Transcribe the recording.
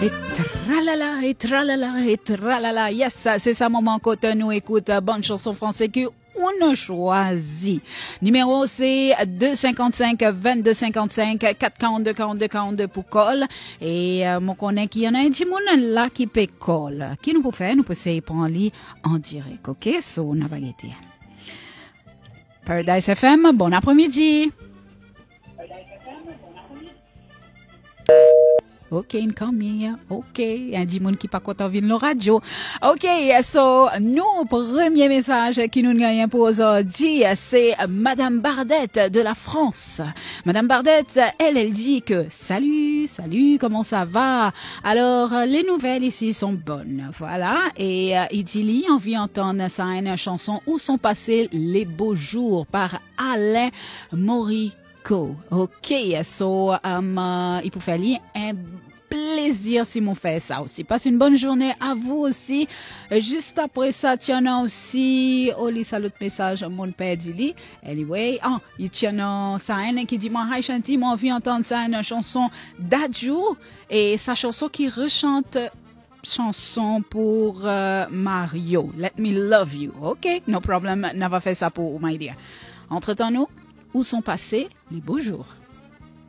Et tralala, et tralala, et tralala. Yes, c'est ça, moment quand nous écoute bonne chanson française que on a choisi. Numéro c'est 255 2255 442 42 42 pour call. Et mon connaît qu'il y en a un petit monde là qui peut call. Qui nous peut faire? Nous peut essayer prendre lui en direct. OK? So, on a pas guetté. Paradise FM, bon après-midi. OK, incoming. OK, un dit moun qui pas content vin le radio. OK, so nous premier message qui nous gagne pour aujourd'hui, c'est Madame Bardette de la France. Madame Bardette, elle dit que salut, comment ça va? Alors les nouvelles ici sont bonnes. Voilà, et il dit lui envie d'entendre ça une chanson Où sont passés les beaux jours par Alain Morico. OK, so il peut faire lire un plaisir si mon fait ça aussi. Passe une bonne journée à vous aussi. Juste après ça, tu en as aussi Oli salut message mon père dit. Anyway, il tient ça un qui dit moi hi chanti, moi envie entendre ça une chanson d'Adjou et sa chanson qui rechante chanson pour Mario. Let me love you. OK, no problem. N'a pas fait ça pour my dear. Entre-temps nous, où sont passés les beaux jours?